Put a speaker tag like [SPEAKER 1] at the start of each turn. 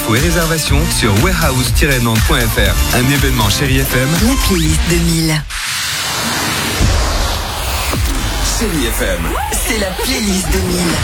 [SPEAKER 1] infos et réservations sur warehouse-nantes.fr. Un événement Chérie FM.
[SPEAKER 2] La playlist 2000.
[SPEAKER 1] Chérie FM.
[SPEAKER 2] C'est la playlist 2000.